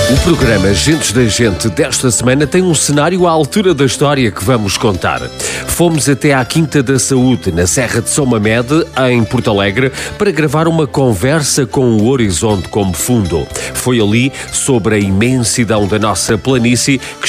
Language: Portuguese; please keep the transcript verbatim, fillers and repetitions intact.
O programa Gentes da Gente desta semana tem um cenário à altura da história que vamos contar. Fomos até à Quinta da Saúde, na Serra de São Mamede, em Porto Alegre, para gravar uma conversa com o horizonte como fundo. Foi ali, sobre a imensidão da nossa planície, que